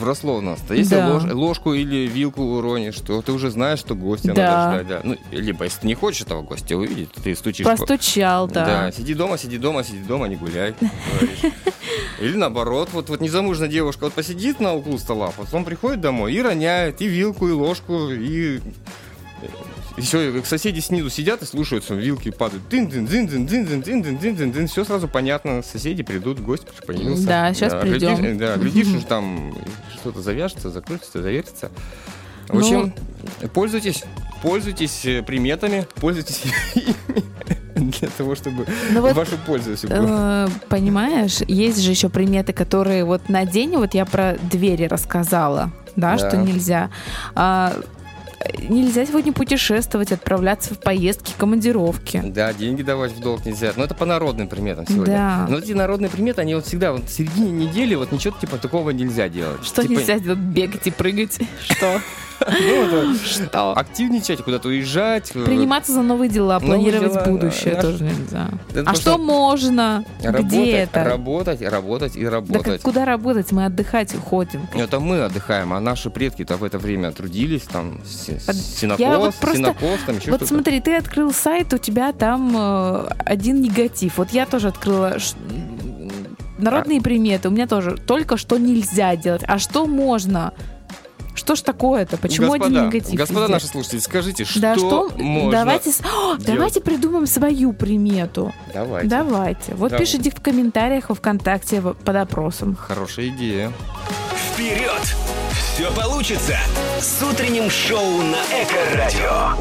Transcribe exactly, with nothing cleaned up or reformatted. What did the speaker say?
вросло у нас-то. Если Да. лож, ложку или вилку уронишь, то ты уже знаешь, что гостя Да. надо ждать. Да. Ну, либо если ты не хочешь этого гостя увидеть, то ты стучишь. Постучал, по... да. Да, сиди дома, сиди дома, сиди дома, не гуляй. Говоришь. Или наоборот, вот, вот незамужняя девушка вот посидит на углу стола, потом приходит домой и роняет и вилку, и ложку, и... Еще соседи снизу сидят и слушают, что вилки падают. Дын дын дын дын дын дын дын дын дын дын дын. Все сразу понятно. Соседи придут, гость появился. Да, сейчас придем. Глядишь, да, глядишь, уж там что-то завяжется, закрутится, завертится. В общем, ну... пользуйтесь, пользуйтесь приметами, пользуйтесь ими для того, чтобы ну вот, в вашу пользу все было. Э, понимаешь, есть же еще приметы, которые вот на день, вот я про двери рассказала, да, да. что нельзя. А, Нельзя сегодня путешествовать, отправляться в поездки, командировки. Да, деньги давать в долг нельзя. Но это по народным приметам сегодня. Да. Но эти народные приметы, они вот всегда вот в середине недели вот ничего типа такого нельзя делать. Что типа... нельзя делать? Бегать и прыгать? Что? Что? Активничать, куда-то уезжать. Приниматься за новые дела, планировать будущее тоже нельзя. А что можно? Где это? Работать, работать и работать. Да куда работать? Мы отдыхать уходим. Это мы отдыхаем, а наши предки-то в это время трудились, там, сенокос, сенокос, там еще что-то. Вот смотри, ты открыл сайт, у тебя там один негатив. Вот я тоже открыла народные приметы, у меня тоже только что нельзя делать. А что можно? Что ж такое-то? Почему господа, один негатив? Господа везде? Наши слушатели, скажите, что, да, что можно давайте, О, давайте придумаем свою примету. Давайте. Давайте. Вот Давай. Пишите в комментариях во ВКонтакте под опросом. Хорошая идея. Вперед! Все получится с утренним шоу на Эко-радио.